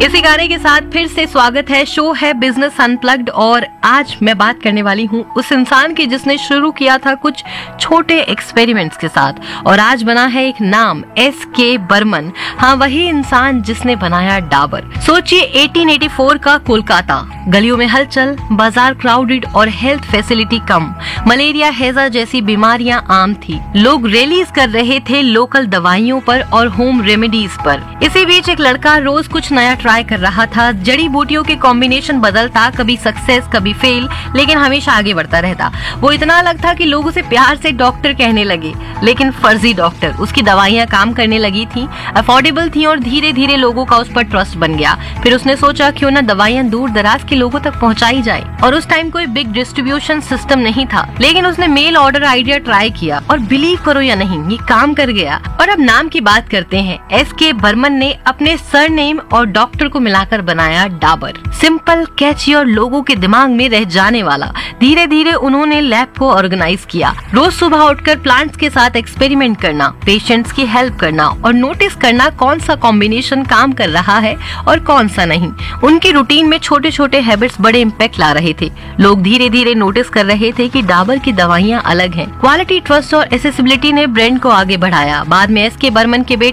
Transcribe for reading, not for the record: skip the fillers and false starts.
इसी गाने के साथ फिर से स्वागत है। शो है बिजनेस अनप्लग्ड और आज मैं बात करने वाली हूँ उस इंसान की जिसने शुरू किया था कुछ छोटे एक्सपेरिमेंट्स के साथ और आज बना है एक नाम एस.के. बर्मन। हाँ, वही इंसान जिसने बनाया डाबर। सोचिए 1884 का कोलकाता, गलियों में हलचल, बाजार क्राउडेड और हेल्थ फैसिलिटी कम। मलेरिया, हैजा जैसी बीमारियां आम थी। लोग रैलीज कर रहे थे लोकल दवाइयों पर और होम रेमेडीज पर। इसी बीच एक लड़का रोज कुछ नया ट्राई कर रहा था। जड़ी बूटियों के कॉम्बिनेशन बदलता, कभी सक्सेस कभी फेल, लेकिन हमेशा आगे बढ़ता रहता। वो इतना अलग था कि लोग उसे प्यार से डॉक्टर कहने लगे, लेकिन फर्जी डॉक्टर। उसकी दवाइयां काम करने लगी थी, अफोर्डेबल थी और धीरे धीरे लोगों का उस पर ट्रस्ट बन गया। फिर उसने सोचा क्यों ना दवाइयां दूर दराज के लोगों तक पहुंचाई जाए। और उस टाइम कोई बिग डिस्ट्रीब्यूशन सिस्टम नहीं था, लेकिन उसने मेल ऑर्डर आइडिया ट्राई किया और बिलीव करो या नहीं, ये काम कर गया। और अब नाम की बात करते हैं। एस.के. बर्मन ने अपने सरनेम और डॉक्टर को मिलाकर बनाया डाबर। सिंपल, कैची और लोगों के दिमाग में रह जाने वाला। धीरे धीरे उन्होंने लैब को ऑर्गेनाइज किया। रोज सुबह उठकर प्लांट्स के साथ एक्सपेरिमेंट करना, पेशेंट्स की हेल्प करना और नोटिस करना कौन सा कॉम्बिनेशन काम कर रहा है और कौन सा नहीं। उनकी रूटीन में छोटे छोटे हैबिट्स बड़े इम्पैक्ट ला रहे थे। लोग धीरे धीरे नोटिस कर रहे थे कि डाबर की दवाइयां अलग हैं। क्वालिटी, ट्रस्ट और एसेसिबिलिटी ने ब्रांड को आगे बढ़ाया। बाद में एस.के. बर्मन के बेटे